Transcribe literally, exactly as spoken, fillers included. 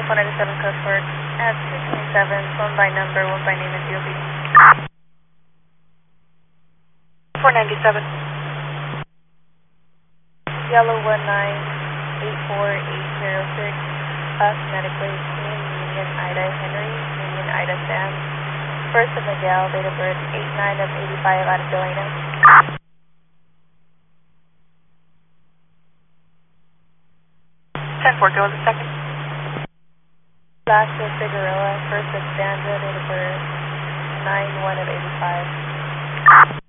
four ninety-seven code for at two twenty-seven, phone by number, one by name and D O B. four ninety-seven. Yellow one nine eight four eight zero six, us medically, team Union Ida Henry, Union Ida Sam, first of Miguel, date of birth eight nine of eighty-five out of Delano. ten four, go in the second. Last of Figueroa, first of Sandra, date of birth nine one of eighty-five.